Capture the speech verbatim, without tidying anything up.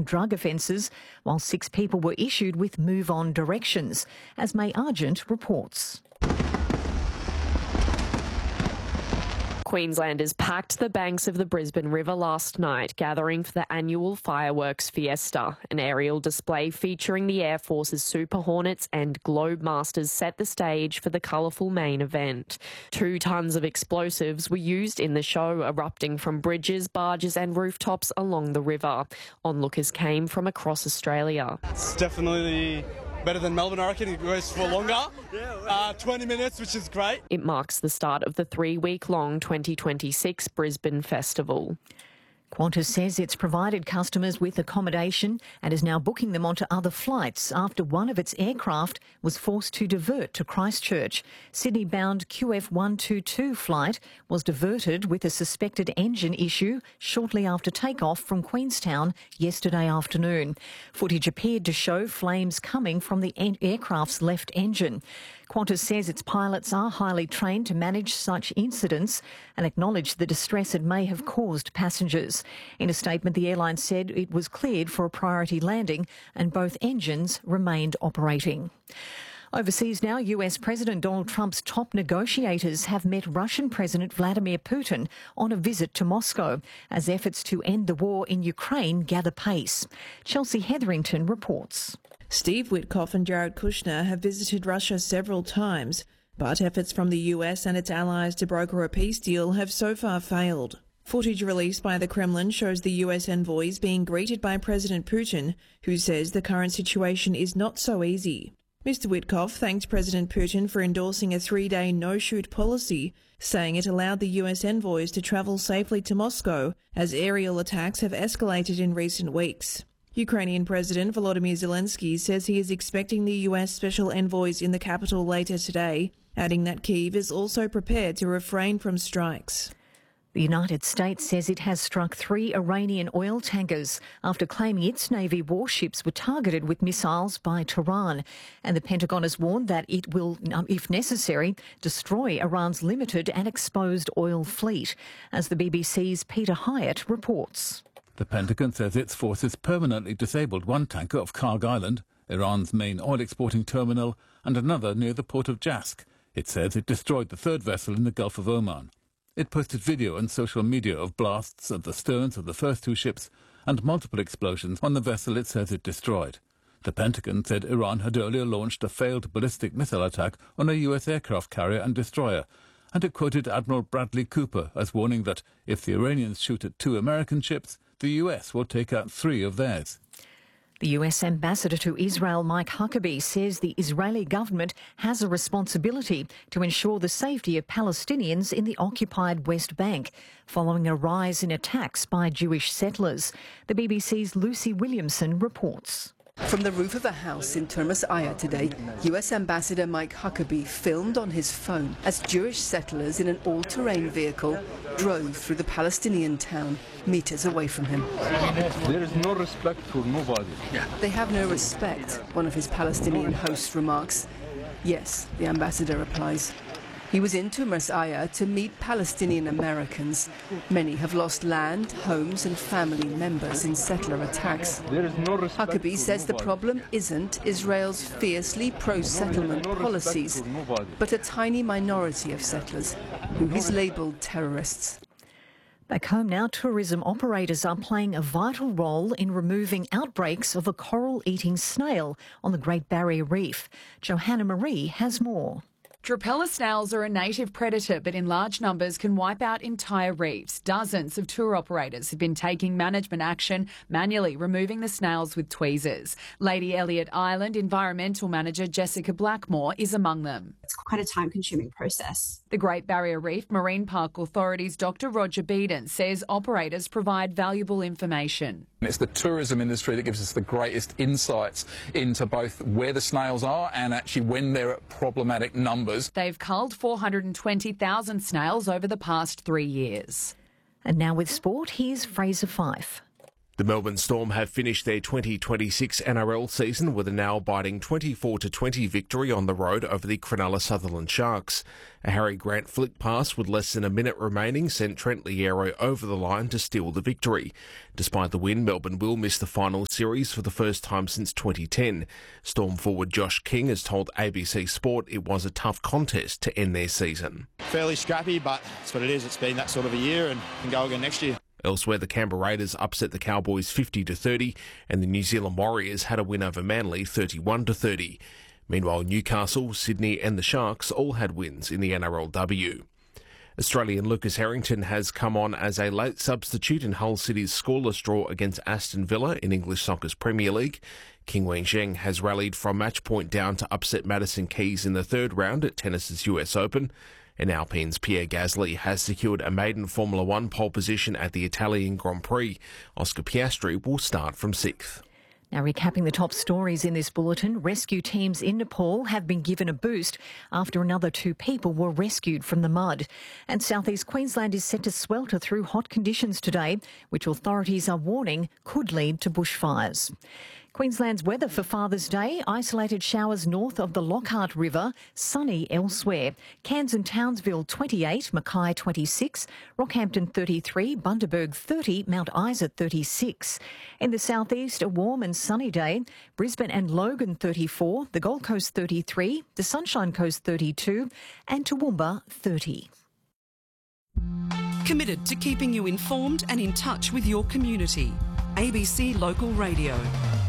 and drug offences, while six people were issued with move-on directions, as May Argent reports. Queenslanders packed the banks of the Brisbane River last night, gathering for the annual fireworks fiesta. An aerial display featuring the Air Force's Super Hornets and Globemasters set the stage for the colourful main event. Two tonnes of explosives were used in the show, erupting from bridges, barges and rooftops along the river. Onlookers came from across Australia. It's definitely better than Melbourne, I reckon. It goes for longer, uh, twenty minutes, which is great. It marks the start of the three-week-long twenty twenty-six Brisbane Festival. Qantas says it's provided customers with accommodation and is now booking them onto other flights after one of its aircraft was forced to divert to Christchurch. Sydney-bound Q F one twenty-two flight was diverted with a suspected engine issue shortly after takeoff from Queenstown yesterday afternoon. Footage appeared to show flames coming from the aircraft's left engine. Qantas says its pilots are highly trained to manage such incidents and acknowledged the distress it may have caused passengers. In a statement, the airline said it was cleared for a priority landing and both engines remained operating. Overseas now, U S President Donald Trump's top negotiators have met Russian President Vladimir Putin on a visit to Moscow as efforts to end the war in Ukraine gather pace. Chelsea Hetherington reports. Steve Witkoff and Jared Kushner have visited Russia several times, but efforts from the U S and its allies to broker a peace deal have so far failed. Footage released by the Kremlin shows the U S envoys being greeted by President Putin, who says the current situation is not so easy. Mister Witkoff thanked President Putin for endorsing a three-day no-shoot policy, saying it allowed the U S envoys to travel safely to Moscow as aerial attacks have escalated in recent weeks. Ukrainian President Volodymyr Zelensky says he is expecting the U S special envoys in the capital later today, adding that Kyiv is also prepared to refrain from strikes. The United States says it has struck three Iranian oil tankers after claiming its Navy warships were targeted with missiles by Tehran. And the Pentagon has warned that it will, if necessary, destroy Iran's limited and exposed oil fleet, as the B B C's Peter Hyatt reports. The Pentagon says its forces permanently disabled one tanker off Karg Island, Iran's main oil-exporting terminal, and another near the port of Jask. It says it destroyed the third vessel in the Gulf of Oman. It posted video on social media of blasts at the sterns of the first two ships and multiple explosions on the vessel it says it destroyed. The Pentagon said Iran had earlier launched a failed ballistic missile attack on a U S aircraft carrier and destroyer, and it quoted Admiral Bradley Cooper as warning that if the Iranians shoot at two American ships, the U S will take out three of theirs. The U S Ambassador to Israel, Mike Huckabee, says the Israeli government has a responsibility to ensure the safety of Palestinians in the occupied West Bank, following a rise in attacks by Jewish settlers. The B B C's Lucy Williamson reports. From the roof of a house in Termas Aya today, U S Ambassador Mike Huckabee filmed on his phone as Jewish settlers in an all-terrain vehicle drove through the Palestinian town, metres away from him. There is no respect for nobody. They have no respect, one of his Palestinian hosts remarks. Yes, the ambassador replies. He was in Termas Aya to meet Palestinian Americans. Many have lost land, homes and family members in settler attacks. There is no respect. Huckabee says the problem isn't Israel's fiercely pro-settlement no policies, but a tiny minority of settlers who he's labelled terrorists. Back home now, tourism operators are playing a vital role in removing outbreaks of a coral-eating snail on the Great Barrier Reef. Johanna Marie has more. Trapella snails are a native predator, but in large numbers can wipe out entire reefs. Dozens of tour operators have been taking management action, manually removing the snails with tweezers. Lady Elliot Island Environmental Manager Jessica Blackmore is among them. It's quite a time-consuming process. The Great Barrier Reef Marine Park Authority's Doctor Roger Beeden says operators provide valuable information. It's the tourism industry that gives us the greatest insights into both where the snails are and actually when they're at problematic numbers. They've culled four hundred twenty thousand snails over the past three years. And now with sport, here's Fraser Fife. The Melbourne Storm have finished their twenty twenty-six N R L season with a nail-biting twenty-four to twenty victory on the road over the Cronulla Sutherland Sharks. A Harry Grant flick pass with less than a minute remaining sent Trent Liero over the line to steal the victory. Despite the win, Melbourne will miss the final series for the first time since twenty ten. Storm forward Josh King has told A B C Sport it was a tough contest to end their season. Fairly scrappy, but that's what it is. It's been that sort of a year and can go again next year. Elsewhere, the Canberra Raiders upset the Cowboys fifty to thirty, and the New Zealand Warriors had a win over Manly thirty-one to thirty. Meanwhile, Newcastle, Sydney and the Sharks all had wins in the N R L W. Australian Lucas Harrington has come on as a late substitute in Hull City's scoreless draw against Aston Villa in English Soccer's Premier League. King Wen Zheng has rallied from match point down to upset Madison Keys in the third round at tennis's U S Open. And Alpine's Pierre Gasly has secured a maiden Formula One pole position at the Italian Grand Prix. Oscar Piastri will start from sixth. Now, recapping the top stories in this bulletin, rescue teams in Nepal have been given a boost after another two people were rescued from the mud. And southeast Queensland is set to swelter through hot conditions today, which authorities are warning could lead to bushfires. Queensland's weather for Father's Day, isolated showers north of the Lockhart River, sunny elsewhere. Cairns and Townsville twenty-eight, Mackay twenty-six, Rockhampton thirty-three, Bundaberg thirty, Mount Isa thirty-six. In the southeast, a warm and sunny day. Brisbane and Logan thirty-four, the Gold Coast thirty-three, the Sunshine Coast thirty-two and Toowoomba thirty. Committed to keeping you informed and in touch with your community. A B C Local Radio.